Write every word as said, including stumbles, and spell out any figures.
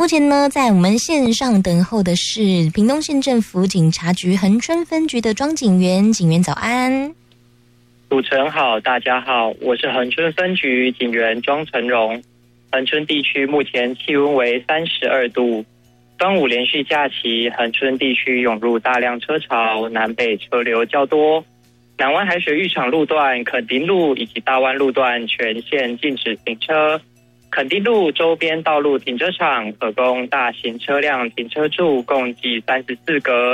目前呢，在我们线上等候的是屏东县政府警察局恒春分局的庄警员，警员早安。 主持人好，大家好，我是恒春分局警员庄成荣。恒春地区目前气温为三十二度，端午连续假期，恒春地区涌入大量车潮，南北车流较多。南湾海水浴场路段、垦丁路以及大湾路段全线禁止停车。垦丁路周边道路停车场可供大型车辆停车处共计三十四个。